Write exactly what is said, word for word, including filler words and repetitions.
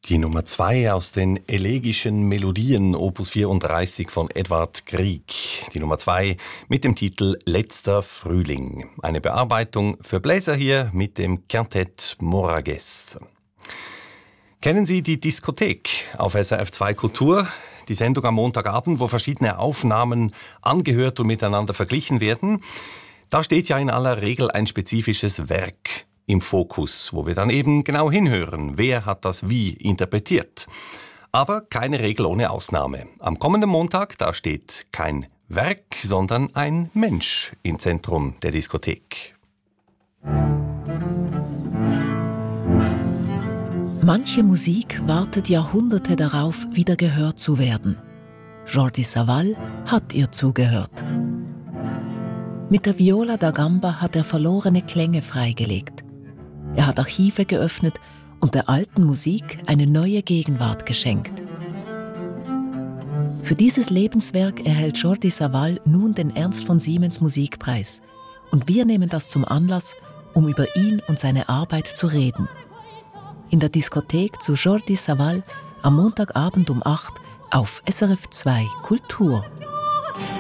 Die Nummer zwei aus den Elegischen Melodien, Opus vierunddreißig von Edvard Grieg. Die Nummer zwei mit dem Titel Letzter Frühling. Eine Bearbeitung für Bläser hier mit dem Quintett Moragues. Kennen Sie die Diskothek auf S R F zwei Kultur? Die Sendung am Montagabend, wo verschiedene Aufnahmen angehört und miteinander verglichen werden. Da steht ja in aller Regel ein spezifisches Werk im Fokus, wo wir dann eben genau hinhören, wer hat das wie interpretiert. Aber keine Regel ohne Ausnahme. Am kommenden Montag, da steht kein Werk, sondern ein Mensch im Zentrum der Diskothek. Manche Musik wartet Jahrhunderte darauf, wieder gehört zu werden. Jordi Savall hat ihr zugehört. Mit der Viola da Gamba hat er verlorene Klänge freigelegt. Er hat Archive geöffnet und der alten Musik eine neue Gegenwart geschenkt. Für dieses Lebenswerk erhält Jordi Savall nun den Ernst von Siemens Musikpreis. Und wir nehmen das zum Anlass, um über ihn und seine Arbeit zu reden. In der Diskothek zu Jordi Savall am Montagabend um acht auf S R F zwei Kultur.